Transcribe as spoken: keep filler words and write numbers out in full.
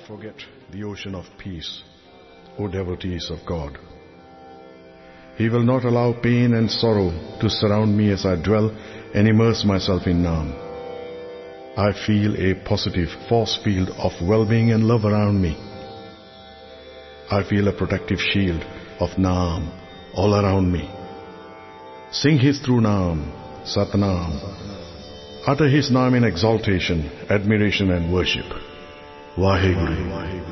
forget the ocean of peace, O devotees of God. He will not allow pain and sorrow to surround me as I dwell and immerse myself in Naam. I feel a positive force field of well-being and love around me. I feel a protective shield of Naam all around me. Sing His true Naam, Satnam. Utter His Naam in exaltation, admiration and worship. Vaheguru.